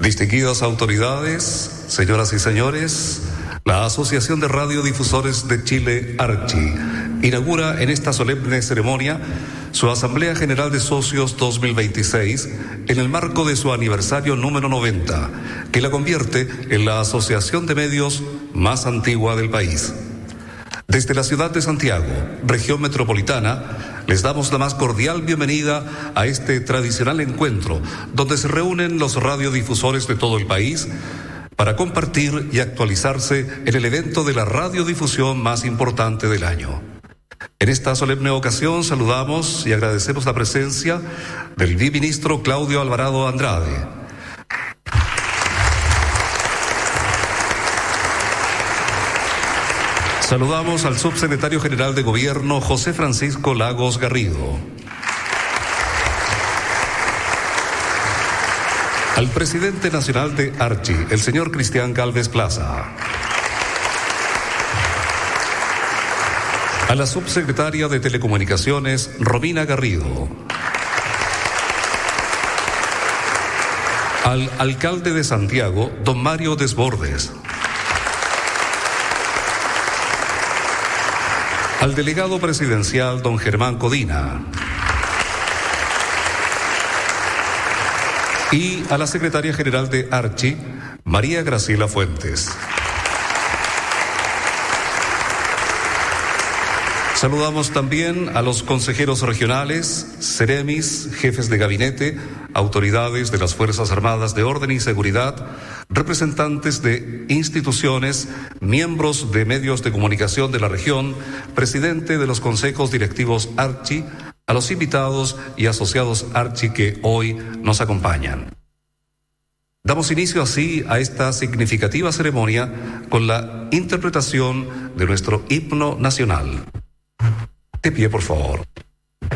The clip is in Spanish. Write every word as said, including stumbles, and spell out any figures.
Distinguidas autoridades, señoras y señores, la Asociación de Radiodifusores de Chile, ARCHI, inaugura en esta solemne ceremonia su Asamblea General de Socios dos mil veintiséis en el marco de su aniversario número noventa, que la convierte en la asociación de medios más antigua del país. Desde la ciudad de Santiago, región metropolitana, les damos la más cordial bienvenida a este tradicional encuentro, donde se reúnen los radiodifusores de todo el país para compartir y actualizarse en el evento de la radiodifusión más importante del año. En esta solemne ocasión saludamos y agradecemos la presencia del viceministro Claudio Alvarado Andrade. Saludamos al subsecretario general de Gobierno, José Francisco Lagos Garrido. Al presidente nacional de ARCHI, el señor Cristian Galvez Plaza. A la subsecretaria de Telecomunicaciones, Romina Garrido. Al alcalde de Santiago, don Mario Desbordes. Al delegado presidencial, don Germán Codina. Y a la secretaria general de ARCHI, María Graciela Fuentes. Saludamos también a los consejeros regionales, seremis, jefes de gabinete, autoridades de las Fuerzas Armadas de Orden y Seguridad, representantes de instituciones, miembros de medios de comunicación de la región, presidente de los consejos directivos ARCHI, a los invitados y asociados ARCHI que hoy nos acompañan. Damos inicio así a esta significativa ceremonia con la interpretación de nuestro himno nacional. De pie, por favor.